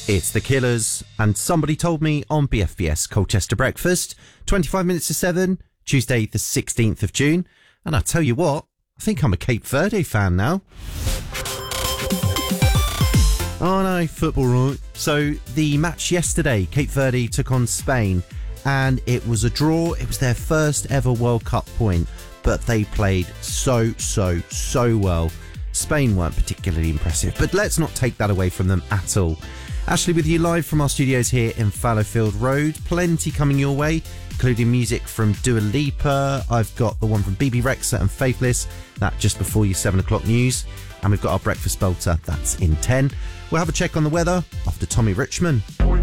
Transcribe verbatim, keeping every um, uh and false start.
It's The Killers, and Somebody Told Me on B F B S Colchester Breakfast, twenty-five minutes to seven, Tuesday the sixteenth of June. And I tell you what, I think I'm a Cape Verde fan now. Oh no, football, right? So the match yesterday, Cape Verde took on Spain, and it was a draw. It was their first ever World Cup point, but they played so, so, so well. Spain weren't particularly impressive, but let's not take that away from them at all. Ashley with you live from our studios here in Fallowfield Road. Plenty coming your way, including music from Dua Lipa. I've got the one from B B Rexha and Faithless, that just before your seven o'clock news. And we've got our breakfast belter, that's in ten. We'll have a check on the weather after Tommy Richmond.